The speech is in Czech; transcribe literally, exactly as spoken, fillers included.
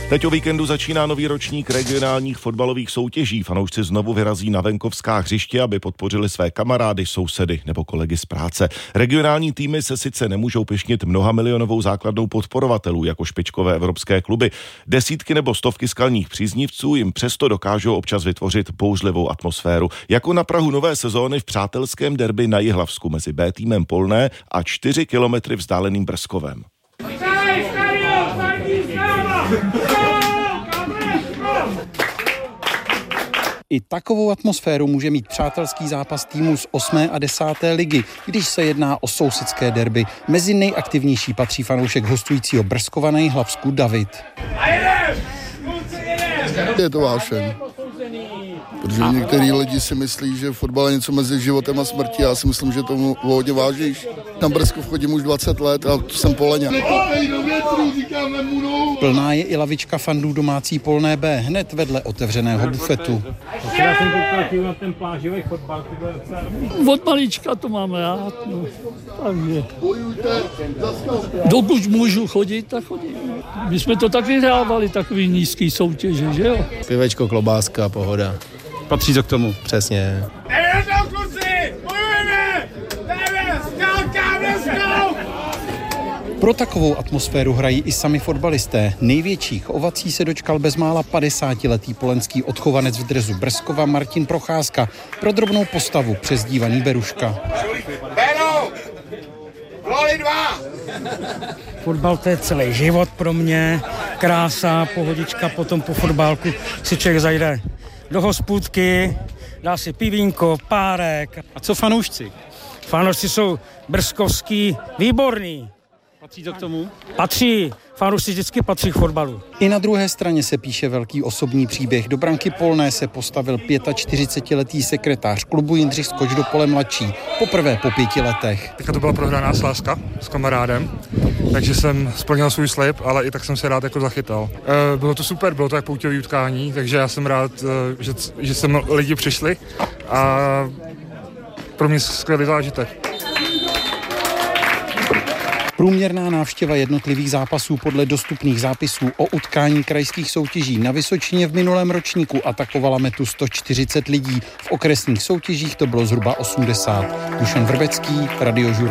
Teď o víkendu začíná nový ročník regionálních fotbalových soutěží. Fanoušci znovu vyrazí na venkovská hřiště, aby podpořili své kamarády, sousedy nebo kolegy z práce. Regionální týmy se sice nemůžou pyšnit mnoha milionovou základnou podporovatelů jako špičkové evropské kluby. Desítky nebo stovky skalních příznivců jim přesto dokážou občas vytvořit bouřlivou atmosféru. Jako na prahu nové sezóny v přátelském derby na Jihlavsku mezi B týmem Polné a čtyři kilometry vzdáleným Brzkovem. I takovou atmosféru může mít přátelský zápas týmu z osmé a desáté ligy, když se jedná o sousedské derby. Mezi nejaktivnější patří fanoušek hostujícího Brzkova na Jihlavsku David. Je to vášeň, protože některý lidi si myslí, že fotbal je něco mezi životem a smrtí. Já si myslím, že tomu hodně vážíš. Na Brzkov chodím už dvacet let a jsem Poleňan. Plná je i lavička fandů domácí Polné B, hned vedle otevřeného bufetu. Já jsem koukal na ten plážový fotbal. Od malička to máme rád. No. Takže. Dokud můžu chodit, tak chodím. My jsme to taky hrávali, takový nízký soutěže, že jo? Pivečko, klobáska, pohoda. Patří to k tomu. Přesně. Pro takovou atmosféru hrají i sami fotbalisté. Největších ovací se dočkal bezmála padesátiletý polenský odchovanec v dresu Brzkova Martin Procházka, pro drobnou postavu přezdívaný Beruška. Fotbal to je celý život pro mě, krása, pohodička, potom po fotbalku si člověk zajde do hospůdky, dá si pivínko, párek. A co fanoušci? Fanoušci jsou brzkovský, výborný. Patří to k tomu? Patří. Fanoušci vždycky patří k fotbalu. I na druhé straně se píše velký osobní příběh. Do branky Polné se postavil čtyřicetiletý sekretář klubu Jindřich Skoč do pole mladší. Poprvé po pěti letech. Teďka to byla prohraná sázka s kamarádem, takže jsem splnil svůj slib, ale i tak jsem se rád jako zachytal. E, bylo to super, bylo to jak pouťový utkání, takže já jsem rád, že, že sem lidi přišli a pro mě skvělý zážitek. Průměrná návštěva jednotlivých zápasů podle dostupných zápisů o utkání krajských soutěží na Vysočině v minulém ročníku atakovala metu sto čtyřicet lidí. V okresních soutěžích to bylo zhruba osmdesát. Dušan Vrbecký, Radiožur.